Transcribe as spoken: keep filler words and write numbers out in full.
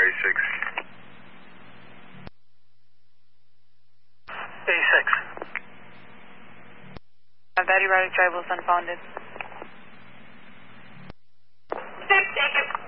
A six. A six. Battery router drive was unfounded. Six, take it.